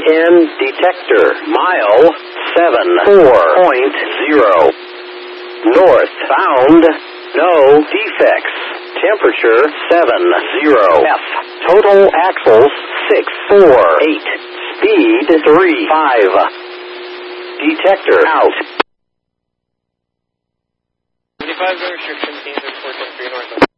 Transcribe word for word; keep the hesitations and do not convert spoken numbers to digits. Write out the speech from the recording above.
N detector. Mile seven four point zero. Northbound, no defects. Temperature seven zero F. Total axles six four eight. Speed three five. Detector out. twenty-five, no restriction, Kansas four twenty-three north.